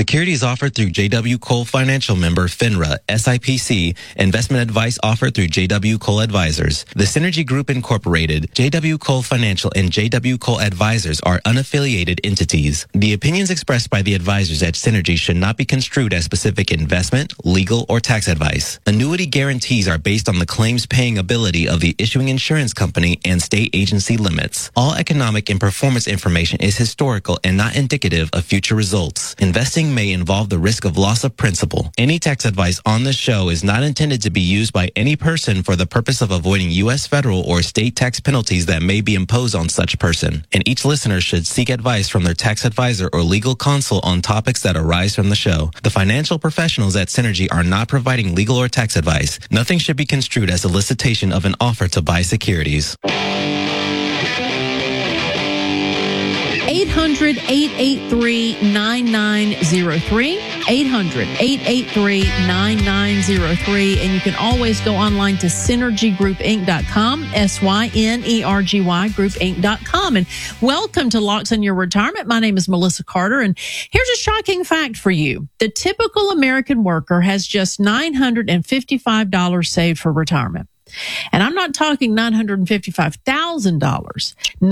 Securities offered through J.W. Cole Financial member FINRA, SIPC. Investment advice offered through J.W. Cole Advisors. The Synergy Group Incorporated, J.W. Cole Financial, and J.W. Cole Advisors are unaffiliated entities. The opinions expressed by the advisors at Synergy should not be construed as specific investment, legal, or tax advice. Annuity guarantees are based on the claims-paying ability of the issuing insurance company and state agency limits. All economic and performance information is historical and not indicative of future results. Investing may involve the risk of loss of principal. Any tax advice on this show is not intended to be used by any person for the purpose of avoiding U.S. federal or state tax penalties that may be imposed on such person. And each listener should seek advice from their tax advisor or legal counsel on topics that arise from the show. The financial professionals at Synergy are not providing legal or tax advice. Nothing should be construed as a solicitation of an offer to buy securities. 800-883-9903, 800-883-9903, and you can always go online to synergygroupinc.com, SYNERGY groupinc.com. And welcome to Locks on Your Retirement. My name is Melissa Carter, and here's a shocking fact for you. The typical American worker has just $955 saved for retirement. And I'm not talking $955,000,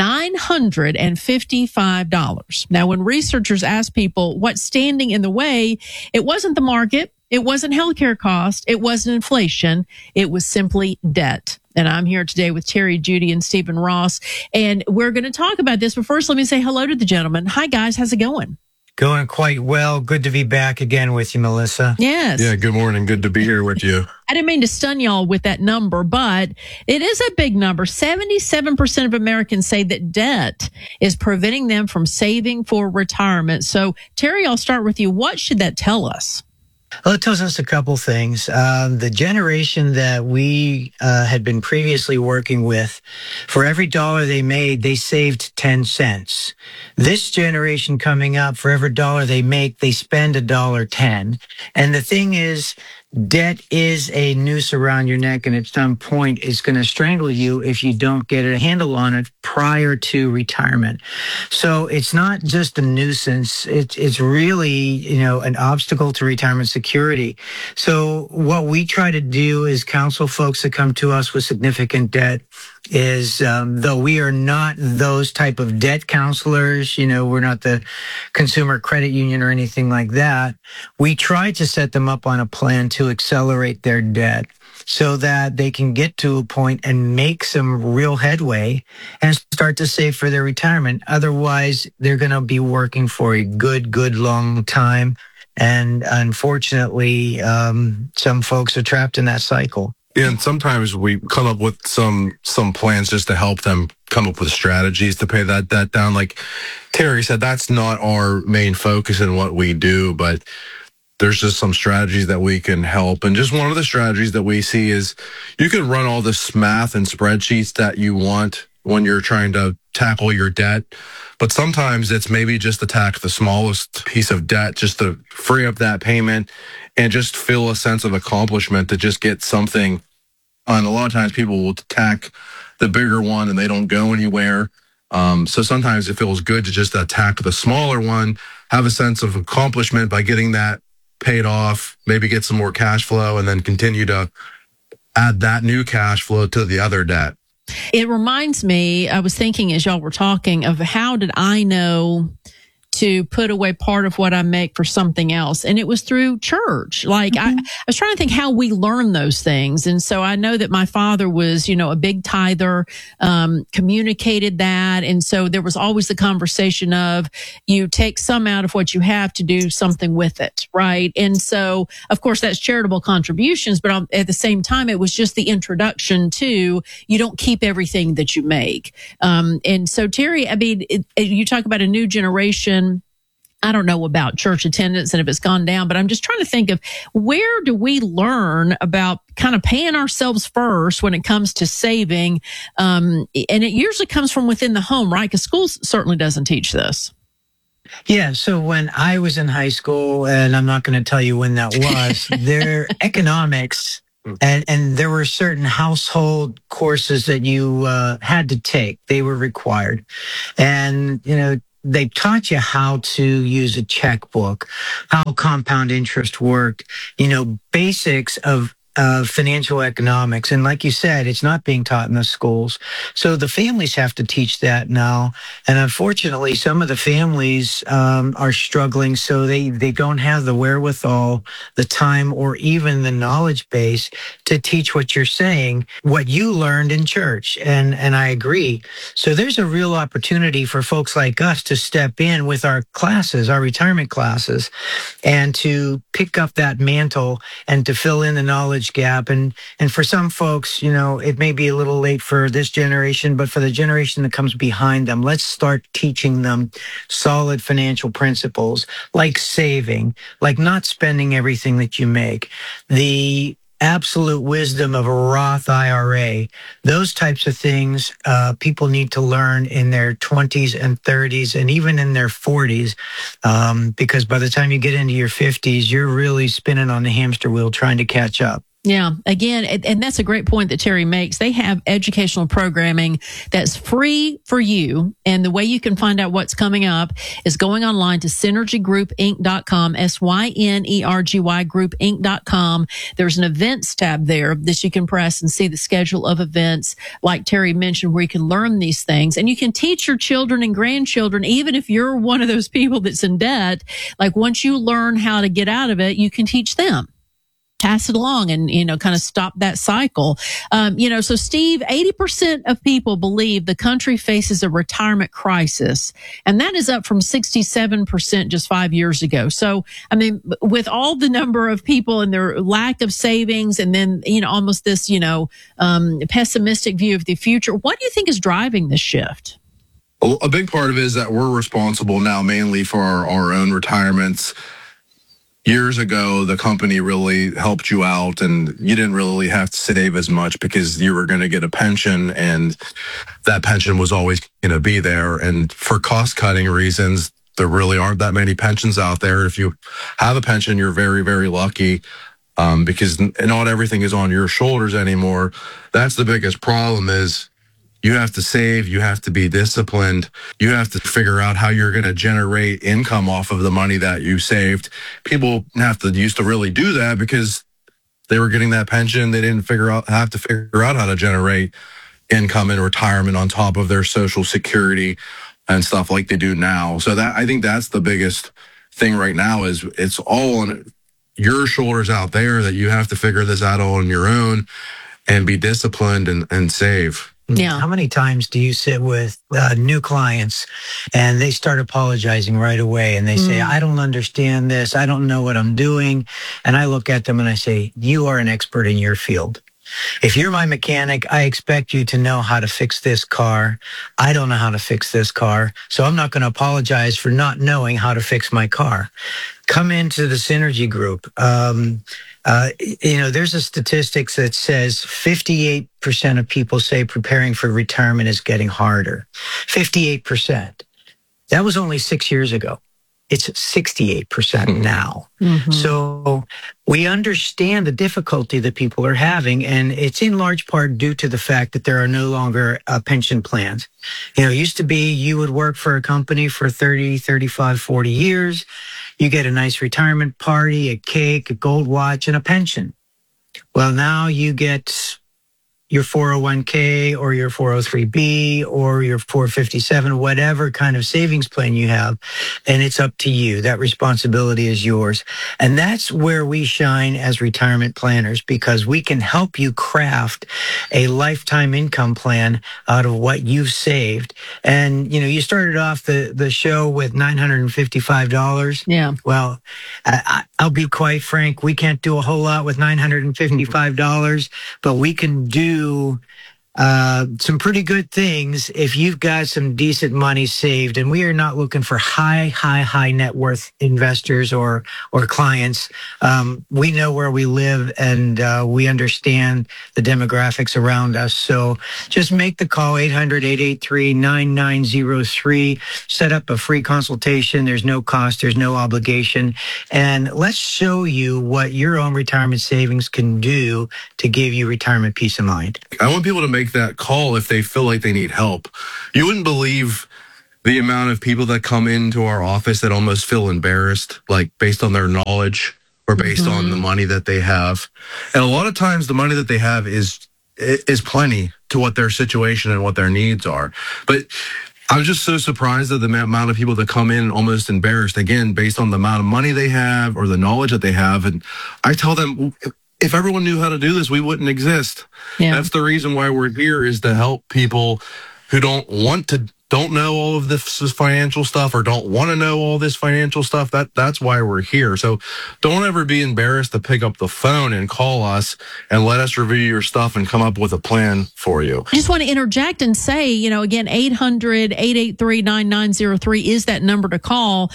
$955. Now, when researchers ask people what's standing in the way, it wasn't the market, it wasn't healthcare cost, it wasn't inflation, it was simply debt. And I'm here today with Terry, Judy, and Stephen Ross, and we're going to talk about this. But first, let me say hello to the gentleman. Hi, guys. How's it going? Going quite well. Good to be back again with you, Melissa. Yes. Yeah, good morning. Good to be here with you. I didn't mean to stun y'all with that number, but it is a big number. 77% of Americans say that debt is preventing them from saving for retirement. So, Terry, I'll start with you. What should that tell us? Well, it tells us a couple things. The generation that we had been previously working with, for every dollar they made, they saved 10 cents. This generation coming up, for every dollar they make, they spend $1.10. And the thing is, debt is a noose around your neck, and at some point it's going to strangle you if you don't get a handle on it prior to retirement. So it's not just a nuisance. It's really, an obstacle to retirement security. So what we try to do is counsel folks that come to us with significant debt is, though we are not those type of debt counselors, we're not the consumer credit union or anything like that. We try to set them up on a plan to accelerate their debt so that they can get to a point and make some real headway and start to save for their retirement. Otherwise, they're going to be working for a good long time. And unfortunately, some folks are trapped in that cycle. Yeah, and sometimes we come up with some plans just to help them come up with strategies to pay that debt down. Like Terry said, that's not our main focus in what we do, but there's just some strategies that we can help. And just one of the strategies that we see is you can run all this math and spreadsheets that you want when you're trying to tackle your debt. But sometimes it's maybe just to tackle the smallest piece of debt, just to free up that payment and just feel a sense of accomplishment to just get something. And a lot of times people will attack the bigger one and they don't go anywhere. So sometimes it feels good to just attack the smaller one, have a sense of accomplishment by getting that paid off, maybe get some more cash flow, and then continue to add that new cash flow to the other debt. It reminds me, I was thinking as y'all were talking of how did I know to put away part of what I make for something else. And it was through church. Like I was trying to think how we learn those things. And so I know that my father was, a big tither, communicated that. And so there was always the conversation of you take some out of what you have to do something with it. Right. And so of course that's charitable contributions, but at the same time, it was just the introduction to you don't keep everything that you make. And so Terry, I mean, you talk about a new generation. I don't know about church attendance and if it's gone down, but I'm just trying to think of where do we learn about kind of paying ourselves first when it comes to saving? And it usually comes from within the home, right? Because school certainly doesn't teach this. Yeah. So when I was in high school, and I'm not going to tell you when that was, their economics and there were certain household courses that you had to take. They were required. And, they taught you how to use a checkbook, how compound interest worked, basics of financial economics. And like you said, it's not being taught in the schools. So the families have to teach that now. And unfortunately, some of the families are struggling. So they don't have the wherewithal, the time, or even the knowledge base to teach what you're saying, what you learned in church. And I agree. So there's a real opportunity for folks like us to step in with our classes, our retirement classes, and to pick up that mantle and to fill in the knowledge gap. And for some folks, it may be a little late for this generation, but for the generation that comes behind them, let's start teaching them solid financial principles like saving, like not spending everything that you make, the absolute wisdom of a Roth IRA. Those types of things people need to learn in their 20s and 30s and even in their 40s, because by the time you get into your 50s, you're really spinning on the hamster wheel trying to catch up. Yeah, again, and that's a great point that Terry makes. They have educational programming that's free for you. And the way you can find out what's coming up is going online to synergygroupinc.com, SYNERGY groupinc.com. There's an events tab there that you can press and see the schedule of events, like Terry mentioned, where you can learn these things. And you can teach your children and grandchildren, even if you're one of those people that's in debt. Like once you learn how to get out of it, you can teach them. Pass it along and, kind of stop that cycle. So Steve, 80% of people believe the country faces a retirement crisis, and that is up from 67% just 5 years ago. So, with all the number of people and their lack of savings and then, almost this, pessimistic view of the future, what do you think is driving this shift? A big part of it is that we're responsible now mainly for our own retirements. Years ago, the company really helped you out and you didn't really have to save as much because you were going to get a pension and that pension was always going to be there. And for cost cutting reasons, there really aren't that many pensions out there. If you have a pension, you're very, very lucky because not everything is on your shoulders anymore. That's the biggest problem is you have to save, you have to be disciplined, you have to figure out how you're going to generate income off of the money that you saved. People used to really do that because they were getting that pension. They didn't have to figure out how to generate income in retirement on top of their Social Security and stuff like they do now. So I think that's the biggest thing right now is it's all on your shoulders out there that you have to figure this out all on your own and be disciplined and save. Yeah. How many times do you sit with new clients and they start apologizing right away and they say, I don't understand this. I don't know what I'm doing. And I look at them and I say, you are an expert in your field. If you're my mechanic, I expect you to know how to fix this car. I don't know how to fix this car. So I'm not going to apologize for not knowing how to fix my car. Come into the Synergy Group. There's a statistics that says 58% of people say preparing for retirement is getting harder. 58%. That was only 6 years ago. It's 68% now. Mm-hmm. So we understand the difficulty that people are having, and it's in large part due to the fact that there are no longer pension plans. It used to be you would work for a company for 30, 35, 40 years. You get a nice retirement party, a cake, a gold watch, and a pension. Well, now you get your 401k or your 403b or your 457, whatever kind of savings plan you have, and it's up to you. That responsibility is yours. And that's where we shine as retirement planners, because we can help you craft a lifetime income plan out of what you've saved. And, you started off the show with $955. Yeah. Well, I'll be quite frank. We can't do a whole lot with $955, but we can do some pretty good things if you've got some decent money saved. And we are not looking for high net worth investors or clients. We know where we live and we understand the demographics around us. So just make the call, 800-883-9903. Set up a free consultation. There's no cost. There's no obligation. And let's show you what your own retirement savings can do to give you retirement peace of mind. I want people to make that call if they feel like they need help. You wouldn't believe the amount of people that come into our office that almost feel embarrassed, like based on their knowledge or based on the money that they have. And a lot of times the money that they have is plenty to what their situation and what their needs are. But I was just so surprised at the amount of people that come in almost embarrassed, again, based on the amount of money they have or the knowledge that they have. And I tell them, if everyone knew how to do this, we wouldn't exist. Yeah. That's the reason why we're here, is to help people who don't know all of this financial stuff or don't want to know all this financial stuff. That's why we're here. So don't ever be embarrassed to pick up the phone and call us and let us review your stuff and come up with a plan for you. I just want to interject and say, again, 800-883-9903 is that number to call,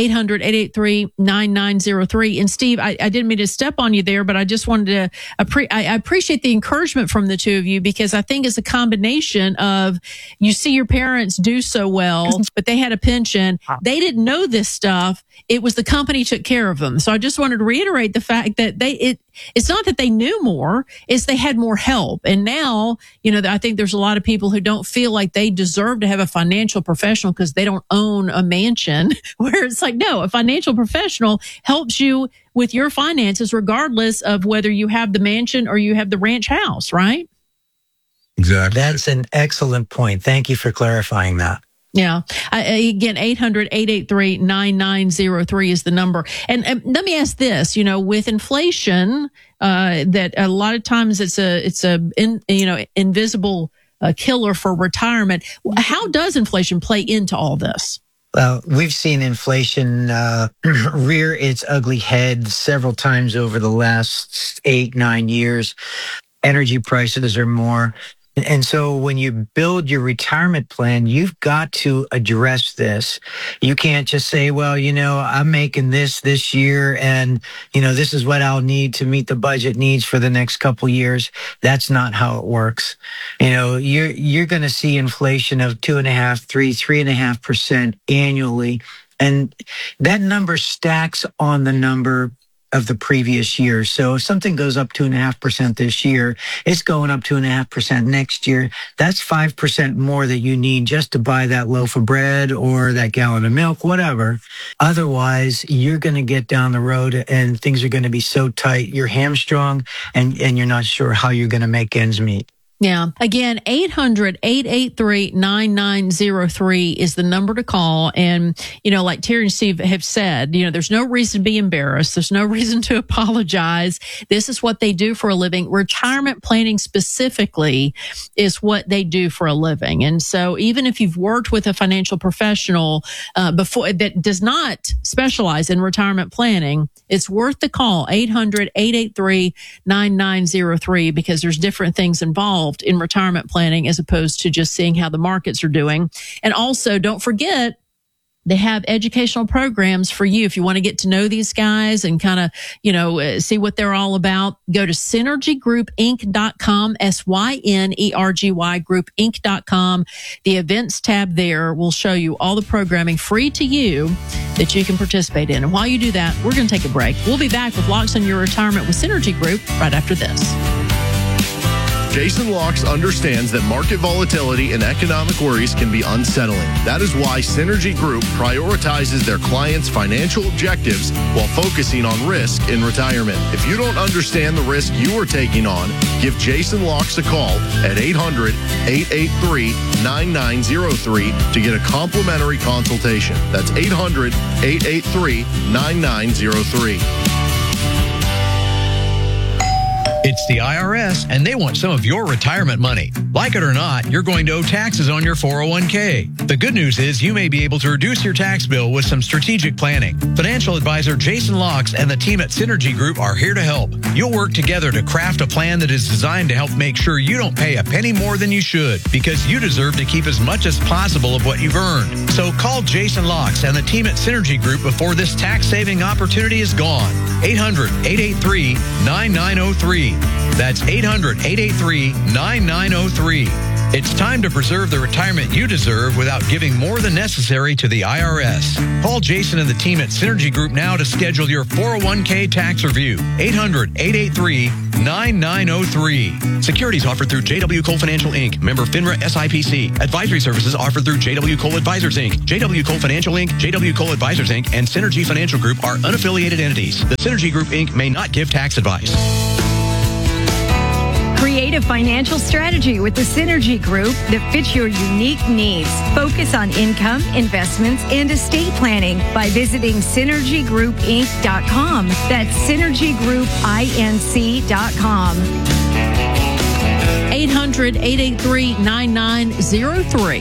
800-883-9903. And Steve, I didn't mean to step on you there, but I just wanted to, I appreciate the encouragement from the two of you, because I think it's a combination of, you see your parents do so well, but they had a pension. They didn't know this stuff. It was the company took care of them. So I just wanted to reiterate the fact that it's not that they knew more, it's they had more help. And now, I think there's a lot of people who don't feel like they deserve to have a financial professional because they don't own a mansion, where it's like, no, a financial professional helps you with your finances, regardless of whether you have the mansion or you have the ranch house, right? Exactly. That's an excellent point. Thank you for clarifying that. Yeah. Again, 800-883-9903 is the number. And let me ask this, with inflation, that a lot of times it's a invisible killer for retirement. How does inflation play into all this? Well, we've seen inflation rear its ugly head several times over the last 8-9 years. Energy prices are more. And so when you build your retirement plan, you've got to address this. You can't just say, well, I'm making this year and, this is what I'll need to meet the budget needs for the next couple years. That's not how it works. You're going to see inflation of 3.5% annually. And that number stacks on the number of the previous year. So if something goes up 2.5% this year, it's going up 2.5% next year. That's 5% more that you need just to buy that loaf of bread or that gallon of milk, whatever. Otherwise, you're going to get down the road and things are going to be so tight, you're hamstrung and you're not sure how you're going to make ends meet. Yeah. Again, 800-883-9903 is the number to call. And, like Terry and Steve have said, there's no reason to be embarrassed. There's no reason to apologize. This is what they do for a living. Retirement planning specifically is what they do for a living. And so even if you've worked with a financial professional before that does not specialize in retirement planning, it's worth the call, 800-883-9903, because there's different things involved in retirement planning as opposed to just seeing how the markets are doing. And also, don't forget, they have educational programs for you. If you want to get to know these guys and kind of, see what they're all about, go to synergygroupinc.com, SYNERGY groupinc.com. The events tab there will show you all the programming free to you that you can participate in. And while you do that, we're going to take a break. We'll be back with Locks on Your Retirement with Synergy Group right after this. Jason Locks understands that market volatility and economic worries can be unsettling. That is why Synergy Group prioritizes their clients' financial objectives while focusing on risk in retirement. If you don't understand the risk you are taking on, give Jason Locks a call at 800-883-9903 to get a complimentary consultation. That's 800-883-9903. It's the IRS, and they want some of your retirement money. Like it or not, you're going to owe taxes on your 401k. The good news is you may be able to reduce your tax bill with some strategic planning. Financial advisor Jason Locks and the team at Synergy Group are here to help. You'll work together to craft a plan that is designed to help make sure you don't pay a penny more than you should, because you deserve to keep as much as possible of what you've earned. So call Jason Locks and the team at Synergy Group before this tax-saving opportunity is gone. 800-883-9903. That's 800-883-9903. It's time to preserve the retirement you deserve without giving more than necessary to the IRS. Call Jason and the team at Synergy Group now to schedule your 401k tax review. 800-883-9903. 888-999-0903. Securities offered through JW Cole Financial Inc., member FINRA SIPC. Advisory services offered through JW Cole Advisors Inc., JW Cole Financial Inc., JW Cole Advisors Inc., and Synergy Financial Group are unaffiliated entities. The Synergy Group Inc. may not give tax advice. Create a financial strategy with the Synergy Group that fits your unique needs. Focus on income, investments, and estate planning by visiting synergygroupinc.com. That's synergygroupinc.com. 800-883-9903.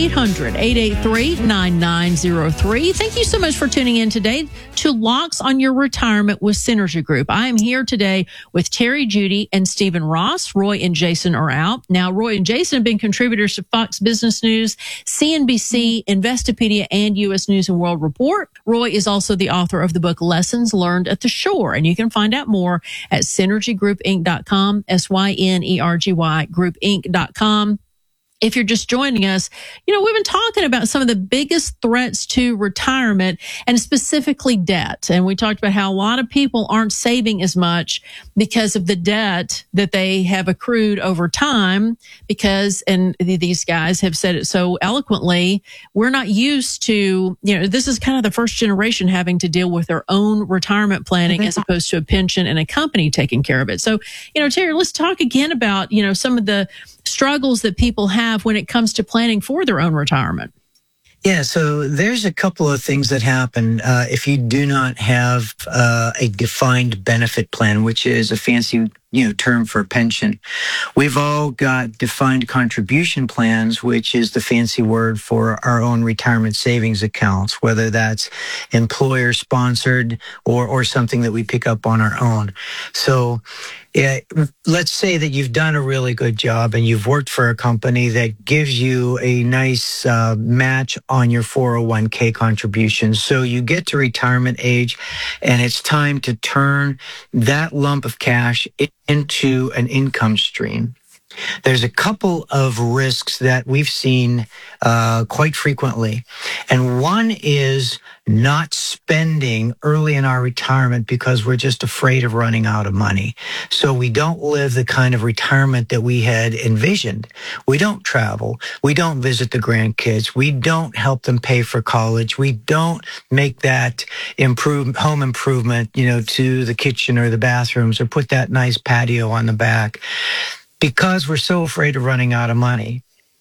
800-883-9903. Thank you so much for tuning in today to Locks on Your Retirement with Synergy Group. I am here today with Terry Judy and Stephen Ross. Roy and Jason are out. Now, Roy and Jason have been contributors to Fox Business News, CNBC, Investopedia, and U.S. News and World Report. Roy is also the author of the book Lessons Learned at the Shore, and you can find out more at synergygroupinc.com, SYNERGY groupinc.com. If you're just joining us, we've been talking about some of the biggest threats to retirement and specifically debt. And we talked about how a lot of people aren't saving as much because of the debt that they have accrued over time because, and these guys have said it so eloquently, we're not used to, this is kind of the first generation having to deal with their own retirement planning as opposed to a pension and a company taking care of it. So, Terry, let's talk again about, some of the struggles that people have when it comes to planning for their own retirement. Yeah, so there's a couple of things that happen if you do not have a defined benefit plan, which is a fancy term for pension. We've all got defined contribution plans, which is the fancy word for our own retirement savings accounts, whether that's employer sponsored or something that we pick up on our own. So let's say that you've done a really good job and you've worked for a company that gives you a nice match on your 401k contributions. So you get to retirement age and it's time to turn that lump of cash into an income stream. There's a couple of risks that we've seen quite frequently. And one is not spending early in our retirement because we're just afraid of running out of money. So we don't live the kind of retirement that we had envisioned. We don't travel. We don't visit the grandkids. We don't help them pay for college. We don't make that home improvement, to the kitchen or the bathrooms or put that nice patio on the back because we're so afraid of running out of money.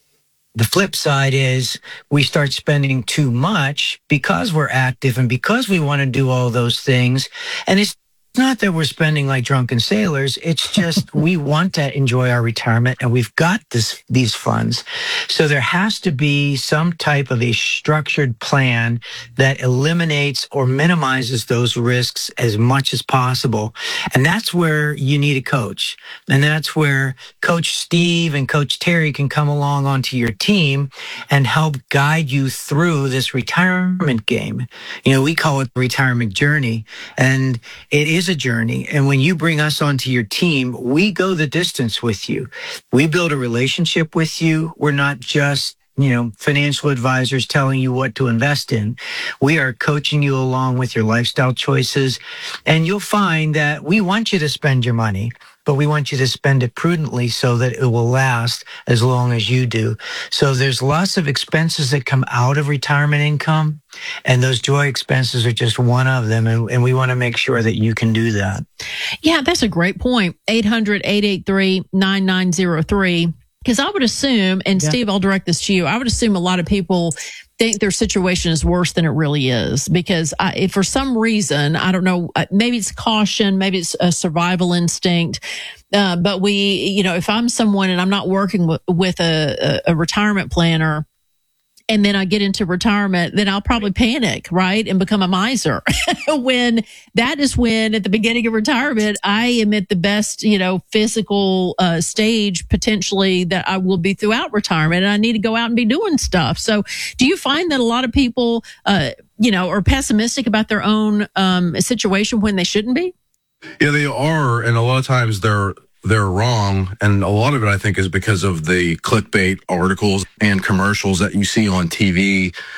The flip side is we start spending too much because we're active and because we want to do all those things. And it's not that we're spending like drunken sailors. It's just we want to enjoy our retirement and we've got these funds. So there has to be some type of a structured plan that eliminates or minimizes those risks as much as possible. And that's where you need a coach. And that's where Coach Steve and Coach Terry can come along onto your team and help guide you through this retirement game. We call it the retirement journey. And it is a journey. And when you bring us onto your team, we go the distance with you. We build a relationship with you. We're not just financial advisors telling you what to invest in. We are coaching you along with your lifestyle choices. And you'll find that we want you to spend your money, but we want you to spend it prudently so that it will last as long as you do. So there's lots of expenses that come out of retirement income, and those joy expenses are just one of them. And we want to make sure that you can do that. Yeah, that's a great point. 800-883-9903. Because I would assume, and Steve, I'll direct this to you, I would assume a lot of people think their situation is worse than it really is. Because if for some reason, I don't know, maybe it's caution, maybe it's a survival instinct. But if I'm someone and I'm not working with a retirement planner, and then I get into retirement, then I'll probably panic, right? And become a miser. When at the beginning of retirement, I am at the best, physical stage potentially that I will be throughout retirement. And I need to go out and be doing stuff. So do you find that a lot of people, are pessimistic about their own situation when they shouldn't be? Yeah, they are. And a lot of times they're wrong. And a lot of it, I think, is because of the clickbait articles and commercials that you see on TV.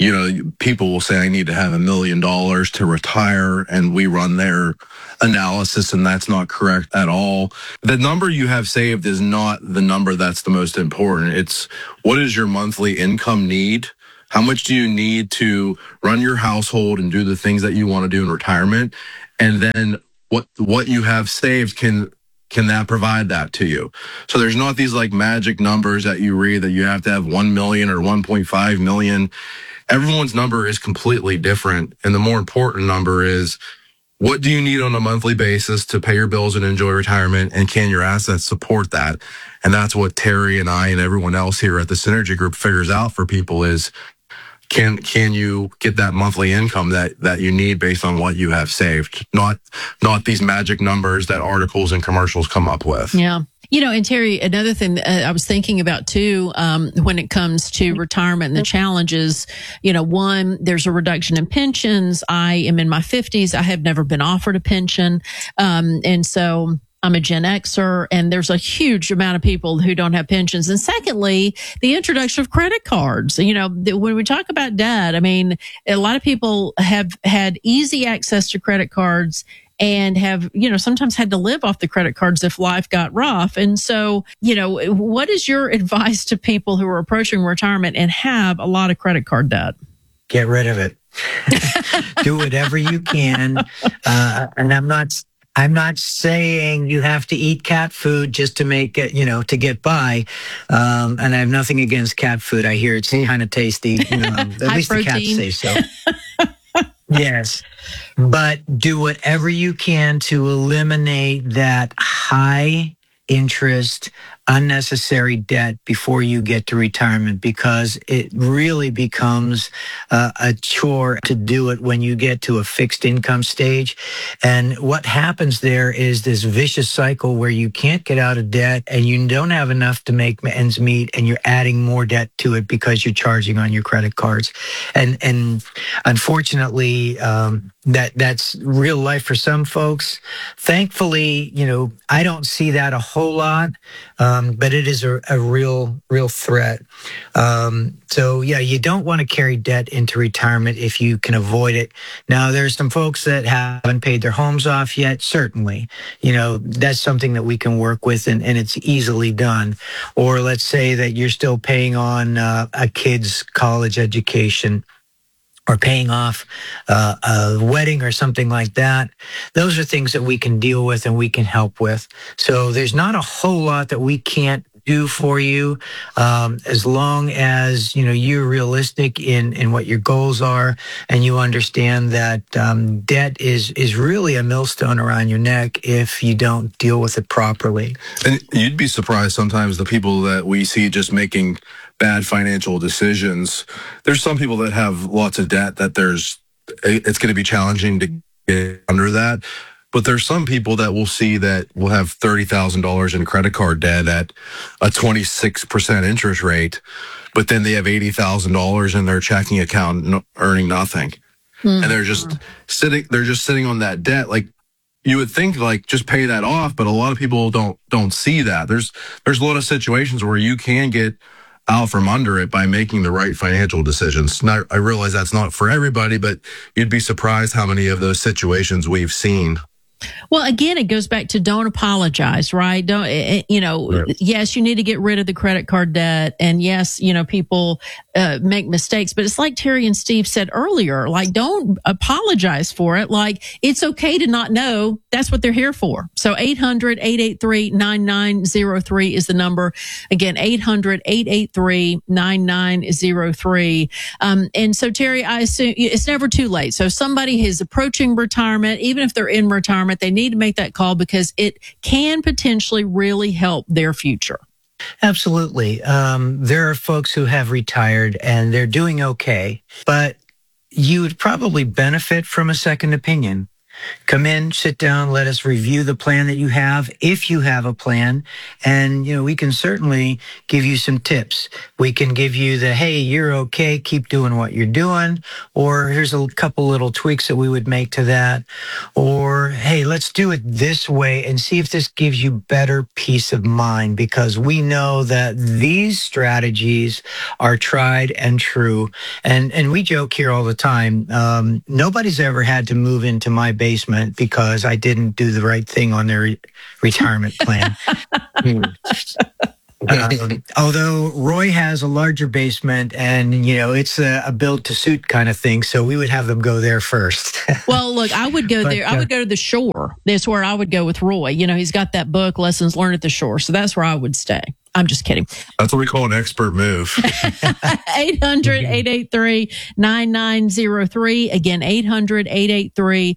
people will say, I need to have $1 million to retire, and we run their analysis, and that's not correct at all. The number you have saved is not the number that's the most important. It's what is your monthly income need? How much do you need to run your household and do the things that you want to do in retirement? And then what you have saved, can that provide that to you? So there's not these like magic numbers that you read that you have to have 1 million or 1.5 million. Everyone's number is completely different. And the more important number is, what do you need on a monthly basis to pay your bills and enjoy retirement? And can your assets support that? And that's what Terry and I and everyone else here at the Synergy Group figures out for people is, can you get that monthly income that you need based on what you have saved? Not these magic numbers that articles and commercials come up with. Yeah. And Terry, another thing that I was thinking about too, when it comes to retirement and the challenges, one, there's a reduction in pensions. I am in my 50s. I have never been offered a pension. And so I'm a Gen Xer, and there's a huge amount of people who don't have pensions. And secondly, the introduction of credit cards. When we talk about debt, I mean, a lot of people have had easy access to credit cards and have, sometimes had to live off the credit cards if life got rough. And so, what is your advice to people who are approaching retirement and have a lot of credit card debt? Get rid of it. Do whatever you can. And I'm not saying you have to eat cat food just to make it, to get by. And I have nothing against cat food. I hear it's kind of tasty. At least the cats say so. Yes. But do whatever you can to eliminate that high interest, unnecessary debt before you get to retirement, because it really becomes a chore to do it when you get to a fixed income stage. And what happens there is this vicious cycle where you can't get out of debt and you don't have enough to make ends meet, and you're adding more debt to it because you're charging on your credit cards. And unfortunately, that's real life for some folks. Thankfully, I don't see that a whole lot, but it is a real threat. So yeah, you don't want to carry debt into retirement if you can avoid it. Now, there's some folks that haven't paid their homes off yet. Certainly, that's something that we can work with, and it's easily done. Or let's say that you're still paying on a kid's college education, or paying off a wedding or something like that. Those are things that we can deal with and we can help with. So there's not a whole lot that we can't do for you, as long as you're realistic in what your goals are, and you understand that debt is really a millstone around your neck if you don't deal with it properly. And you'd be surprised sometimes the people that we see just making bad financial decisions. There's some people that have lots of debt that it's going to be challenging to get under that. But there's some people that we'll see that will have $30,000 in credit card debt at a 26% interest rate, but then they have $80,000 in their checking account earning nothing. Mm-hmm. And they're just sitting on that debt. Like, you would think like just pay that off, but a lot of people don't see that. There's a lot of situations where you can get out from under it by making the right financial decisions. Now, I realize that's not for everybody, but you'd be surprised how many of those situations we've seen. Well, again, it goes back to don't apologize, right? Right. Yes, you need to get rid of the credit card debt. And yes, people make mistakes, but it's like Terry and Steve said earlier, like, don't apologize for it. Like, it's okay to not know. That's what they're here for. So 800-883-9903 is the number. Again, 800-883-9903. And so, Terry, I assume it's never too late. So if somebody is approaching retirement, even if they're in retirement, they need to make that call because it can potentially really help their future. Absolutely. There are folks who have retired and they're doing okay, but you would probably benefit from a second opinion. Come in, sit down, let us review the plan that you have, if you have a plan. And, we can certainly give you some tips. We can give you the, hey, you're okay, keep doing what you're doing. Or here's a couple little tweaks that we would make to that. Or, hey, let's do it this way and see if this gives you better peace of mind, because we know that these strategies are tried and true. And we joke here all the time. Nobody's ever had to move into my basement because I didn't do the right thing on their retirement plan. Although Roy has a larger basement and, it's a build to suit kind of thing. So we would have them go there first. Well, look, I would go there. I would go to the shore. That's where I would go with Roy. He's got that book, Lessons Learned at the Shore. So that's where I would stay. I'm just kidding. That's what we call an expert move. 800-883-9903. Again, 800-883-9903.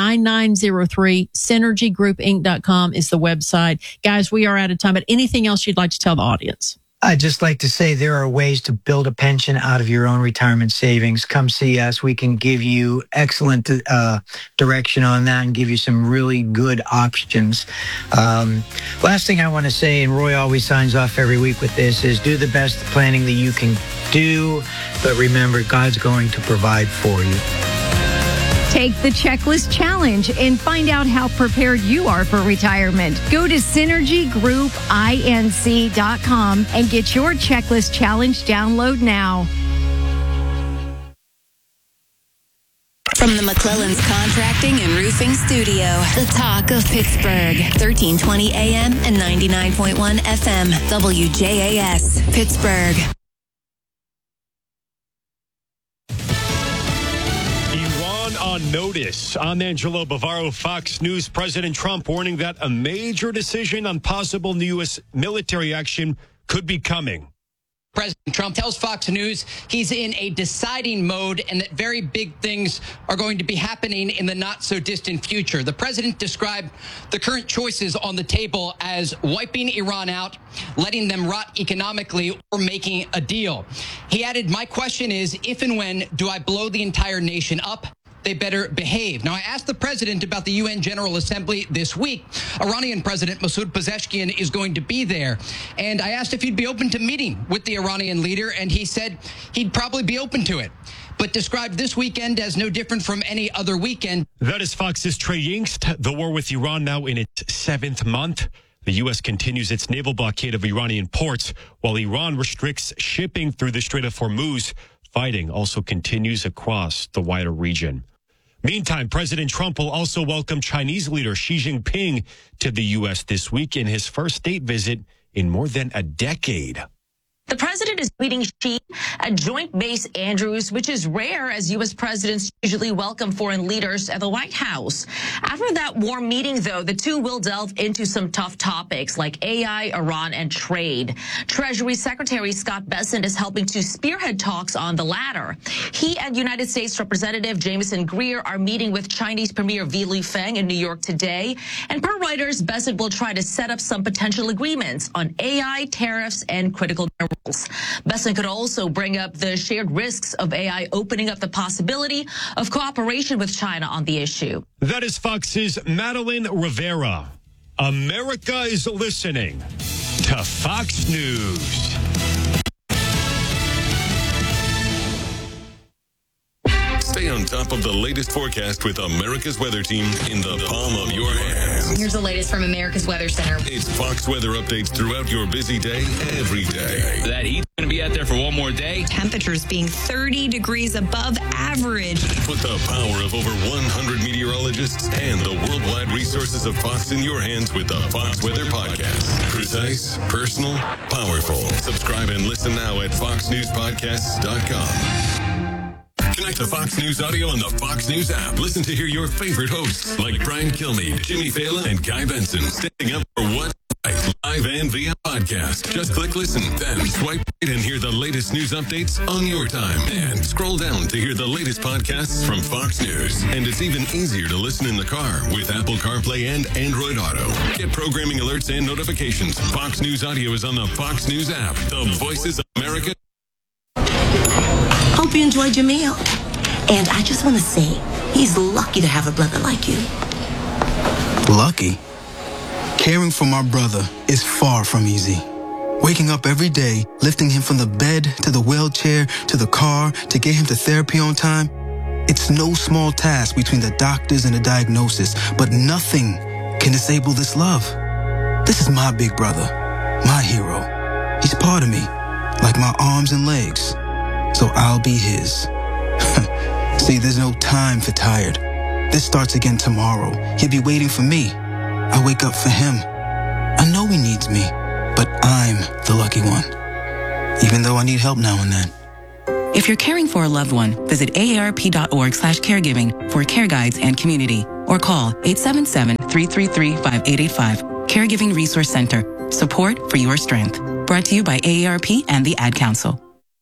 SynergyGroupInc.com is the website. Guys, we are out of time. But anything else you'd like to tell the audience? I'd just like to say there are ways to build a pension out of your own retirement savings. Come see us. We can give you excellent direction on that and give you some really good options. Last thing I want to say, and Roy always signs off every week with this, is do the best planning that you can do. But remember, God's going to provide for you. Take the Checklist Challenge and find out how prepared you are for retirement. Go to SynergyGroupInc.com and get your Checklist Challenge download now. From the McClellan's Contracting and Roofing Studio, the talk of Pittsburgh, 1320 AM and 99.1 FM, WJAS, Pittsburgh. On notice. I'm Angelo Bavaro, Fox News. President Trump warning that a major decision on possible new U.S. military action could be coming. President Trump tells Fox News he's in a deciding mode and that very big things are going to be happening in the not so distant future. The president described the current choices on the table as wiping Iran out, letting them rot economically, or making a deal. He added, my question is, if and when do I blow the entire nation up? They better behave. Now, I asked the president about the UN General Assembly this week. Iranian President Masoud Pezeshkian is going to be there. And I asked if he'd be open to meeting with the Iranian leader, and he said he'd probably be open to it, but described this weekend as no different from any other weekend. That is Fox's Trey Yingst. The war with Iran now in its 7th month. The U.S. continues its naval blockade of Iranian ports, while Iran restricts shipping through the Strait of Hormuz. Fighting also continues across the wider region. Meantime, President Trump will also welcome Chinese leader Xi Jinping to the U.S. this week in his first state visit in more than a decade. The president is meeting Xi at Joint Base Andrews, which is rare as U.S. presidents usually welcome foreign leaders at the White House. After that warm meeting, though, the two will delve into some tough topics like AI, Iran, and trade. Treasury Secretary Scott Bessent is helping to spearhead talks on the latter. He and United States Representative Jameson Greer are meeting with Chinese Premier Li Lufeng in New York today. And per Reuters, Bessent will try to set up some potential agreements on AI, tariffs, and critical minerals. Bessent could also bring up the shared risks of AI opening up the possibility of cooperation with China on the issue. That is Fox's Madeline Rivera. America is listening to Fox News. Stay on top of the latest forecast with America's Weather Team in the palm of your hand. Here's the latest from America's Weather Center. It's Fox weather updates throughout your busy day, every day. That heat's going to be out there for one more day. Temperatures being 30 degrees above average. Put the power of over 100 meteorologists and the worldwide resources of Fox in your hands with the Fox Weather Podcast. Precise, personal, powerful. Subscribe and listen now at foxnewspodcasts.com. Connect to Fox News Audio on the Fox News app. Listen to hear your favorite hosts like Brian Kilmeade, Jimmy Fallon, and Guy Benson. Staying up for what? Live and via podcast. Just click listen, then swipe right and hear the latest news updates on your time. And scroll down to hear the latest podcasts from Fox News. And it's even easier to listen in the car with Apple CarPlay and Android Auto. Get programming alerts and notifications. Fox News Audio is on the Fox News app. The Voices of America. Hope you enjoyed your meal. And I just want to say, he's lucky to have a brother like you. Lucky? Caring for my brother is far from easy. Waking up every day, lifting him from the bed to the wheelchair to the car to get him to therapy on time, it's no small task between the doctors and the diagnosis, but nothing can disable this love. This is my big brother, my hero. He's part of me, like my arms and legs. So I'll be his. See, there's no time for tired. This starts again tomorrow. He'll be waiting for me. I wake up for him. I know he needs me, but I'm the lucky one. Even though I need help now and then. If you're caring for a loved one, visit aarp.org/caregiving for care guides and community, or call 877-333-5885. Caregiving Resource Center. Support for your strength. Brought to you by AARP and the Ad Council.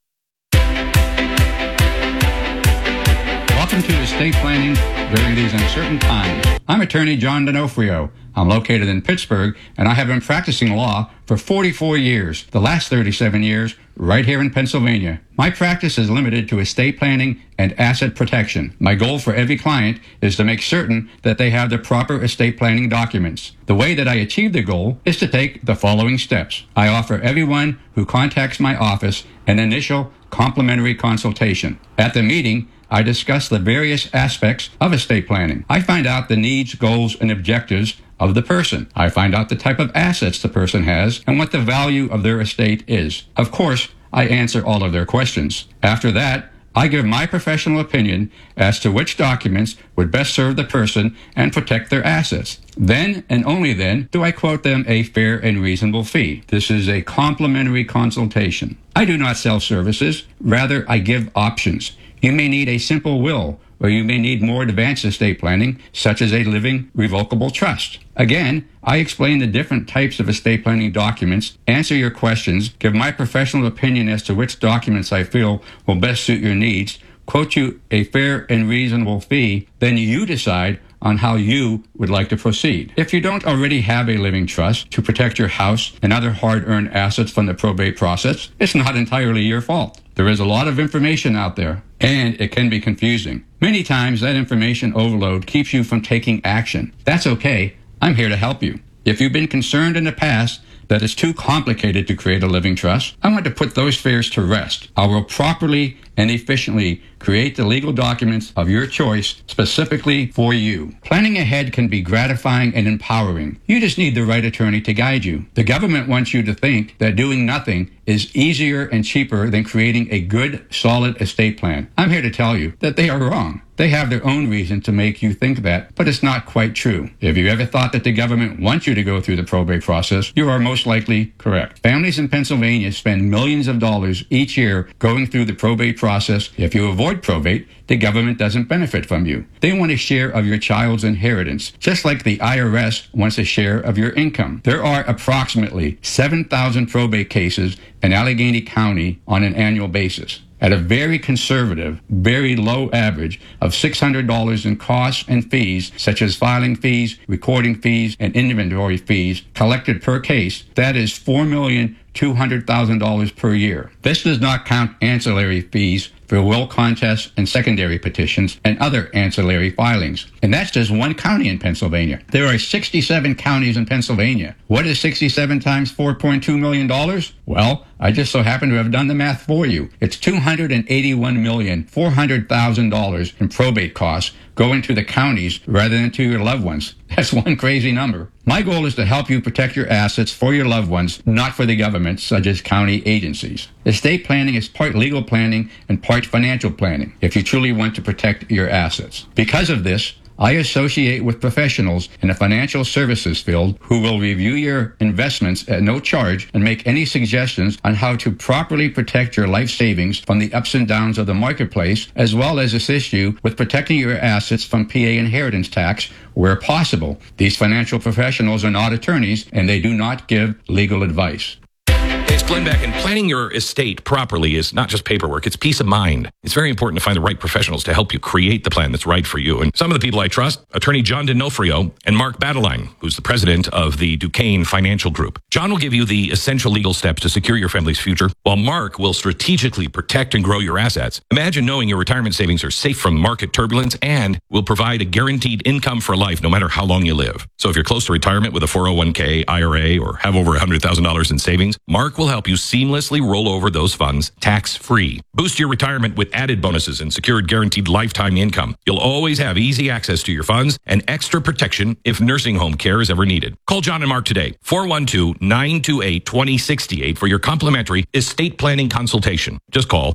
Welcome to estate planning during these uncertain times. I'm attorney John D'Onofrio. I'm located in Pittsburgh, and I have been practicing law for 44 years, the last 37 years right here in Pennsylvania. My practice is limited to estate planning and asset protection. My goal for every client is to make certain that they have the proper estate planning documents. The way that I achieve the goal is to take the following steps. I offer everyone who contacts my office an initial complimentary consultation. At the meeting, I discuss the various aspects of estate planning. I find out the needs, goals, and objectives of the person. I find out the type of assets the person has and what the value of their estate is. Of course, I answer all of their questions. After that, I give my professional opinion as to which documents would best serve the person and protect their assets. Then, and only then, do I quote them a fair and reasonable fee. This is a complimentary consultation. I do not sell services. Rather, I give options. You may need a simple will, or you may need more advanced estate planning, such as a living revocable trust. Again, I explain the different types of estate planning documents, answer your questions, give my professional opinion as to which documents I feel will best suit your needs, quote you a fair and reasonable fee, then you decide on how you would like to proceed. If you don't already have a living trust to protect your house and other hard-earned assets from the probate process, it's not entirely your fault. There is a lot of information out there, and it can be confusing. Many times that information overload keeps you from taking action. That's okay. I'm here to help you. If you've been concerned in the past that it's too complicated to create a living trust, I want to put those fears to rest. I will properly and efficiently create the legal documents of your choice specifically for you. Planning ahead can be gratifying and empowering. You just need the right attorney to guide you. The government wants you to think that doing nothing is easier and cheaper than creating a good, solid estate plan. I'm here to tell you that they are wrong. They have their own reason to make you think that, but it's not quite true. If you ever thought that the government wants you to go through the probate process, you are most likely correct. Families in Pennsylvania spend millions of dollars each year going through the probate process. If you avoid probate, the government doesn't benefit from you. They want a share of your child's inheritance, just like the IRS wants a share of your income. There are approximately 7,000 probate cases in Allegheny County on an annual basis. At a very conservative, very low average of $600 in costs and fees, such as filing fees, recording fees, and inventory fees collected per case, that is $4,200,000 per year. This does not count ancillary fees for will contests and secondary petitions and other ancillary filings. And that's just one county in Pennsylvania. There are 67 counties in Pennsylvania. What is 67 times $4.2 million? Well, I just so happen to have done the math for you. It's $281,400,000 in probate costs going to the counties rather than to your loved ones. That's one crazy number. My goal is to help you protect your assets for your loved ones, not for the government, such as county agencies. Estate planning is part legal planning and part financial planning, if you truly want to protect your assets. Because of this, I associate with professionals in the financial services field who will review your investments at no charge and make any suggestions on how to properly protect your life savings from the ups and downs of the marketplace, as well as assist you with protecting your assets from PA inheritance tax where possible. Ththese financial professionals are not attorneys, and they do not give legal advice. It's Glenn Beck, and planning your estate properly is not just paperwork, it's peace of mind. It's very important to find the right professionals to help you create the plan that's right for you. And some of the people I trust, attorney John D'Onofrio and Mark Badeline, who's the president of the Duquesne Financial Group. John will give you the essential legal steps to secure your family's future, while Mark will strategically protect and grow your assets. Imagine knowing your retirement savings are safe from market turbulence and will provide a guaranteed income for life no matter how long you live. So if you're close to retirement with a 401k, IRA, or have over $100,000 in savings, Mark will help you seamlessly roll over those funds tax-free. Boost your retirement with added bonuses and secured guaranteed lifetime income. You'll always have easy access to your funds and extra protection if nursing home care is ever needed. Call John and Mark today, 412-928-2068 for your complimentary estate planning consultation. Just call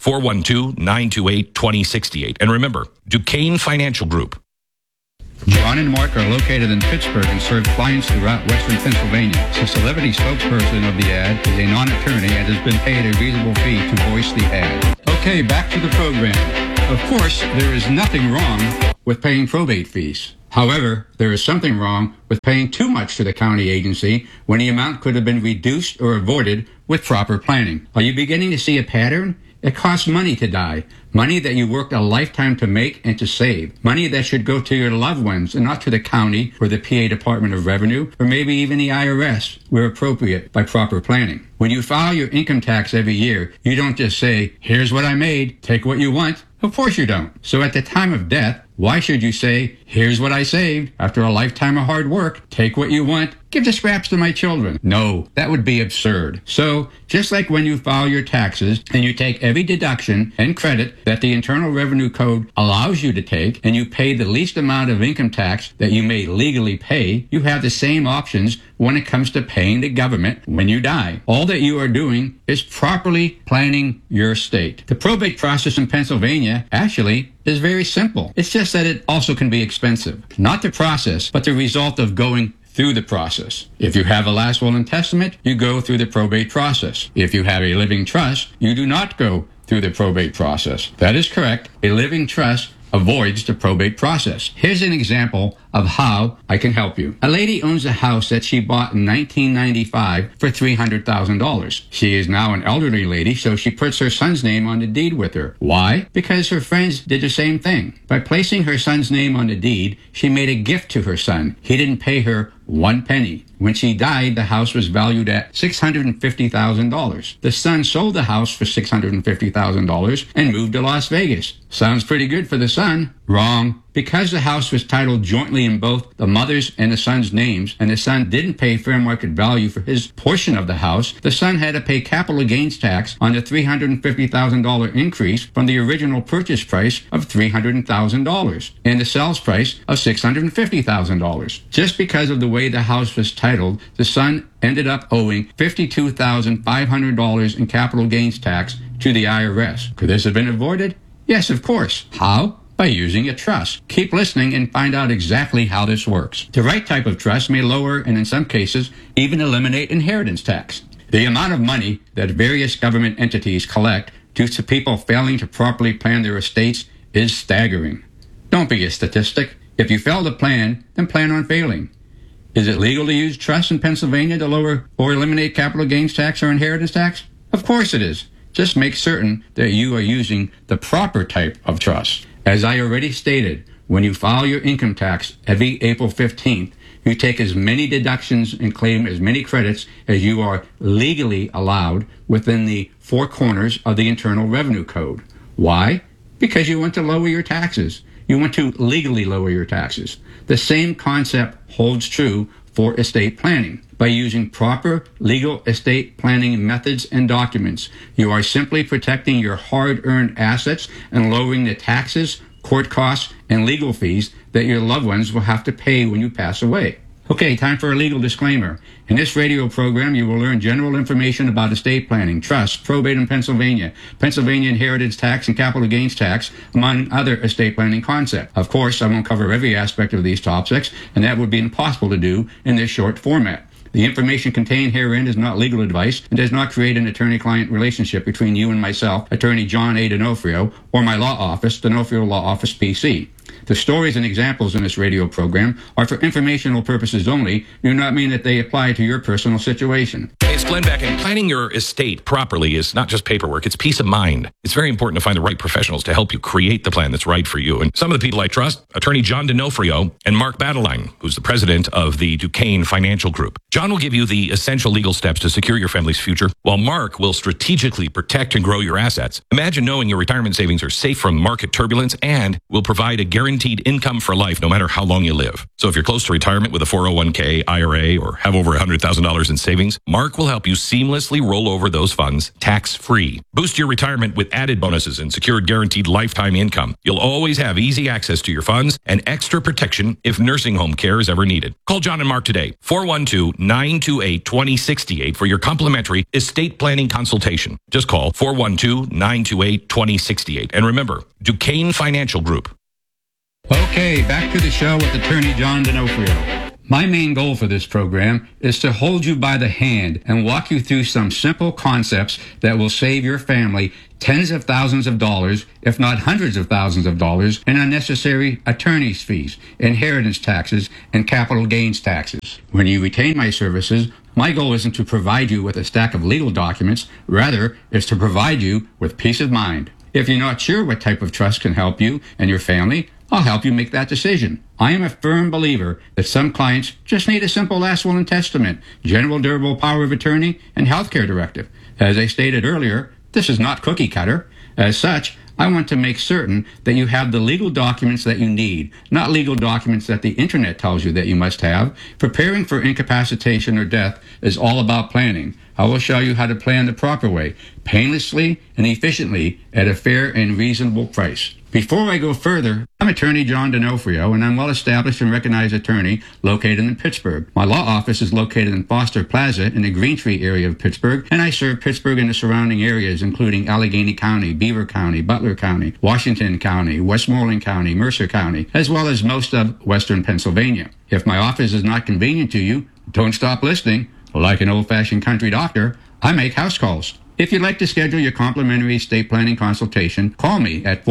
412-928-2068. And remember, Duquesne Financial Group. John and Mark are located in Pittsburgh and serve clients throughout Western Pennsylvania. The celebrity spokesperson of the ad is a non-attorney and has been paid a reasonable fee to voice the ad. Okay, back to the program. Of course, there is nothing wrong with paying probate fees. However, there is something wrong with paying too much to the county agency when the amount could have been reduced or avoided with proper planning. Are you beginning to see a pattern? It costs money to die. Money that you worked a lifetime to make and to save. Money that should go to your loved ones and not to the county or the PA Department of Revenue or maybe even the IRS where appropriate by proper planning. When you file your income tax every year, you don't just say, here's what I made, take what you want. Of course you don't. So at the time of death, why should you say, here's what I saved after a lifetime of hard work, take what you want, give the scraps to my children? No, that would be absurd. So, just like when you file your taxes and you take every deduction and credit that the Internal Revenue Code allows you to take and you pay the least amount of income tax that you may legally pay, you have the same options when it comes to paying the government when you die. All that you are doing is properly planning your estate. The probate process in Pennsylvania actually is very simple. It's just that it also can be expensive. Not the process, but the result of going through the process. If you have a last will and testament, you go through the probate process. If you have a living trust, you do not go through the probate process. That is correct. A living trust avoids the probate process. Here's an example of how I can help you. A lady owns a house that she bought in 1995 for $300,000. She is now an elderly lady, so she puts her son's name on the deed with her. Why? Because her friends did the same thing. By placing her son's name on the deed, she made a gift to her son. He didn't pay her 1 penny. When she died, the house was valued at $650,000. The son sold the house for $650,000 and moved to Las Vegas. Sounds pretty good for the son. Wrong. Because the house was titled jointly in both the mother's and the son's names, and the son didn't pay fair market value for his portion of the house, the son had to pay capital gains tax on the $350,000 increase from the original purchase price of $300,000 and the sales price of $650,000. Just because of the way the house was titled, the son ended up owing $52,500 in capital gains tax to the IRS. Could this have been avoided? Yes, of course. How? By using a trust. Keep listening and find out exactly how this works. The right type of trust may lower and in some cases even eliminate inheritance tax. The amount of money that various government entities collect due to people failing to properly plan their estates is staggering. Don't be a statistic. If you fail to plan, then plan on failing. Is it legal to use trusts in Pennsylvania to lower or eliminate capital gains tax or inheritance tax? Of course it is. Just make certain that you are using the proper type of trust. As I already stated, when you file your income tax every April 15th, you take as many deductions and claim as many credits as you are legally allowed within the four corners of the Internal Revenue Code. Why? Because you want to lower your taxes. You want to legally lower your taxes. The same concept holds true for estate planning. By using proper legal estate planning methods and documents, you are simply protecting your hard-earned assets and lowering the taxes, court costs, and legal fees that your loved ones will have to pay when you pass away. Okay, time for a legal disclaimer. In this radio program, you will learn general information about estate planning, trusts, probate in Pennsylvania, Pennsylvania inheritance tax and capital gains tax, among other estate planning concepts. Of course, I won't cover every aspect of these topics, and that would be impossible to do in this short format. The information contained herein is not legal advice and does not create an attorney-client relationship between you and myself, Attorney John A. D'Onofrio, or my law office, D'Onofrio Law Office, PC. The stories and examples in this radio program are for informational purposes only, do not mean that they apply to your personal situation. Hey, It's Glenn Beck, and planning your estate properly is not just paperwork, it's peace of mind. It's very important to find the right professionals to help you create the plan that's right for you. And some of the people I trust, attorney John D'Onofrio and Mark Badeline, who's the president of the Duquesne Financial Group. John will give you the essential legal steps to secure your family's future, while Mark will strategically protect and grow your assets. Imagine knowing your retirement savings are safe from market turbulence and will provide a guaranteed income for life no matter how long you live. So if you're close to retirement with a 401k, IRA, or have over $100,000 in savings, Mark will help you seamlessly roll over those funds tax-free. Boost your retirement with added bonuses and secured guaranteed lifetime income. You'll always have easy access to your funds and extra protection if nursing home care is ever needed. Call John and Mark today, 412-928-2068 for your complimentary estate planning consultation. Just call 412-928-2068. And remember, Duquesne Financial Group. Okay, back to the show with attorney John D'Onofrio. My main goal for this program is to hold you by the hand and walk you through some simple concepts that will save your family tens of thousands of dollars, if not hundreds of thousands of dollars, in unnecessary attorney's fees, inheritance taxes, and capital gains taxes. When you retain my services, my goal isn't to provide you with a stack of legal documents. Rather, it's to provide you with peace of mind. If you're not sure what type of trust can help you and your family, I'll help you make that decision. I am a firm believer that some clients just need a simple last will and testament, general durable power of attorney, and healthcare directive. As I stated earlier, this is not cookie cutter. As such, I want to make certain that you have the legal documents that you need, not legal documents that the internet tells you that you must have. Preparing for incapacitation or death is all about planning. I will show you how to plan the proper way, painlessly and efficiently at a fair and reasonable price. Before I go further, I'm attorney John D'Onofrio, and I'm well-established and recognized attorney located in Pittsburgh. My law office is located in Foster Plaza in the Green Tree area of Pittsburgh, and I serve Pittsburgh and the surrounding areas, including Allegheny County, Beaver County, Butler County, Washington County, Westmoreland County, Mercer County, as well as most of western Pennsylvania. If my office is not convenient to you, don't stop listening. Like an old-fashioned country doctor, I make house calls. If you'd like to schedule your complimentary estate planning consultation, call me at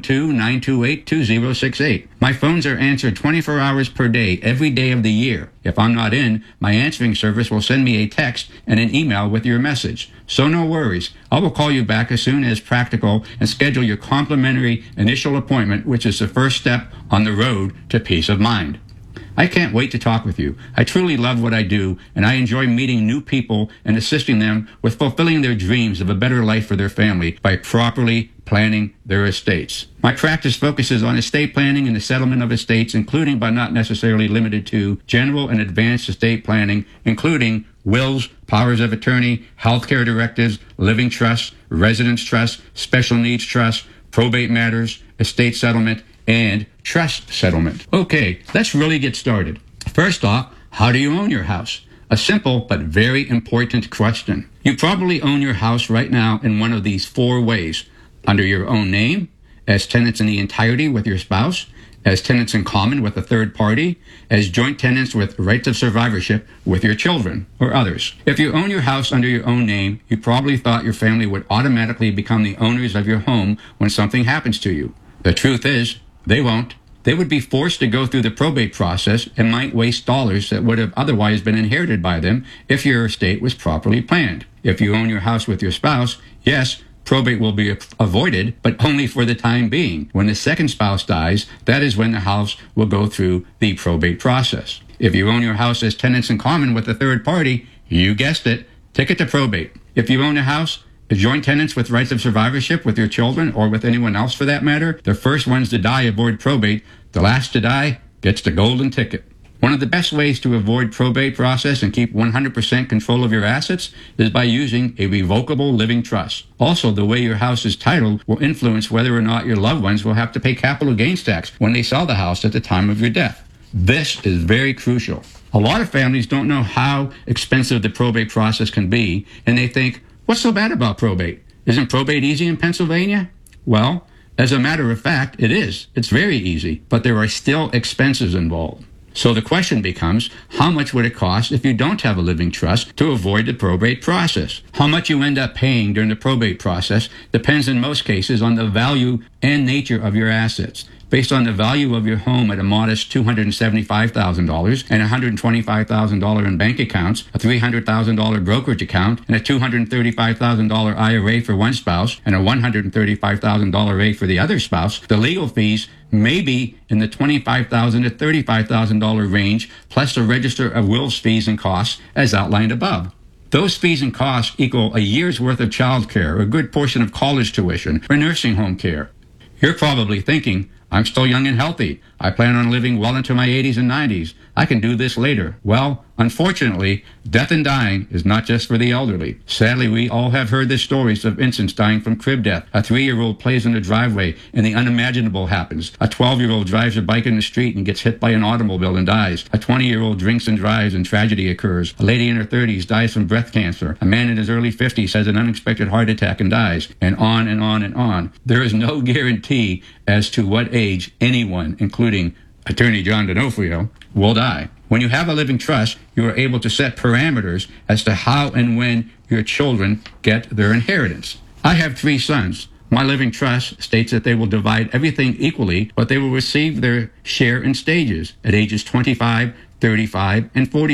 412-928-2068. My phones are answered 24 hours per day, every day of the year. If I'm not in, my answering service will send me a text and an email with your message. So no worries. I will call you back as soon as practical and schedule your complimentary initial appointment, which is the first step on the road to peace of mind. I can't wait to talk with you. I truly love what I do, and I enjoy meeting new people and assisting them with fulfilling their dreams of a better life for their family by properly planning their estates. My practice focuses on estate planning and the settlement of estates, including but not necessarily limited to general and advanced estate planning, including wills, powers of attorney, healthcare directives, living trusts, residence trusts, special needs trusts, probate matters, estate settlement, and trust settlement. Okay, let's really get started. First off, how do you own your house? A simple but very important question. You probably own your house right now in one of these four ways: under your own name, as tenants in the entirety with your spouse, as tenants in common with a third party, as joint tenants with rights of survivorship with your children or others. If you own your house under your own name, you probably thought your family would automatically become the owners of your home when something happens to you. The truth is, they won't. They would be forced to go through the probate process and might waste dollars that would have otherwise been inherited by them if your estate was properly planned. If you own your house with your spouse, yes, probate will be avoided, but only for the time being. When the second spouse dies, that is when the house will go through the probate process. If you own your house as tenants in common with a third party, you guessed it, take it to probate. If you own a house, joint tenants with rights of survivorship with your children or with anyone else for that matter, the first ones to die avoid probate. The last to die gets the golden ticket. One of the best ways to avoid probate process and keep 100% control of your assets is by using a revocable living trust. Also, the way your house is titled will influence whether or not your loved ones will have to pay capital gains tax when they sell the house at the time of your death. This is very crucial. A lot of families don't know how expensive the probate process can be, and they think, what's so bad about probate? Isn't probate easy in Pennsylvania? Well, as a matter of fact, it is. It's very easy, but there are still expenses involved. So the question becomes, how much would it cost if you don't have a living trust to avoid the probate process? How much you end up paying during the probate process depends in most cases on the value and nature of your assets. based on the value of your home at a modest $275,000 and $125,000 in bank accounts, a $300,000 brokerage account, and a $235,000 IRA for one spouse, and a $135,000 IRA for the other spouse, the legal fees may be in the $25,000 to $35,000 range, plus the Register of Wills fees and costs as outlined above. Those fees and costs equal a year's worth of child care, a good portion of college tuition, or nursing home care. You're probably thinking, I'm still young and healthy. I plan on living well into my 80s and 90s. I can do this later. Well, unfortunately, death and dying is not just for the elderly. Sadly, we all have heard the stories of infants dying from crib death. A 3-year-old plays in the driveway and the unimaginable happens. A 12-year-old drives a bike in the street and gets hit by an automobile and dies. A 20-year-old drinks and drives and tragedy occurs. A lady in her 30s dies from breast cancer. A man in his early 50s has an unexpected heart attack and dies. And on and on and on. There is no guarantee as to what age anyone, including Attorney John D'Onofrio, will die. When you have a living trust, you are able to set parameters as to how and when your children get their inheritance. I have 3 sons. My living trust states that they will divide everything equally, but they will receive their share in stages at ages 25, 35, and 40.